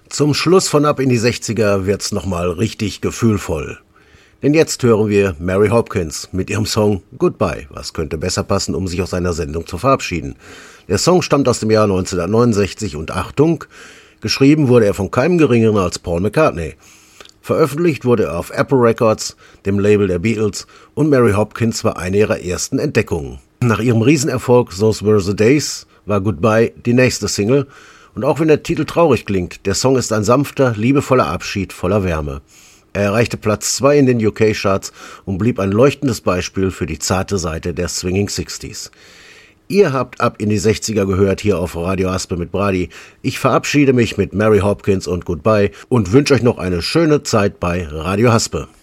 Zum Schluss von Ab in die 60er wird's nochmal richtig gefühlvoll. Denn jetzt hören wir Mary Hopkins mit ihrem Song Goodbye. Was könnte besser passen, um sich aus einer Sendung zu verabschieden? Der Song stammt aus dem Jahr 1969 und Achtung, geschrieben wurde er von keinem Geringeren als Paul McCartney. Veröffentlicht wurde er auf Apple Records, dem Label der Beatles, und Mary Hopkins war eine ihrer ersten Entdeckungen. Nach ihrem Riesenerfolg Those Were the Days war Goodbye die nächste Single. Und auch wenn der Titel traurig klingt, der Song ist ein sanfter, liebevoller Abschied voller Wärme. Er erreichte Platz 2 in den UK-Charts und blieb ein leuchtendes Beispiel für die zarte Seite der Swinging Sixties. Ihr habt Ab in die 60er gehört hier auf Radio Haspe mit Brady. Ich verabschiede mich mit Mary Hopkins und Goodbye und wünsche euch noch eine schöne Zeit bei Radio Haspe.